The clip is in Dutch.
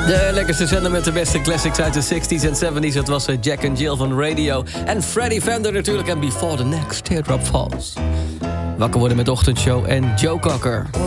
De lekkerste zender met de beste classics uit de 60s en 70s. Het was Jack and Jill van Radio. En Freddie Fender natuurlijk. En Before the Next Teardrop Falls. Wakker worden met Ochtendshow en Joe Cocker.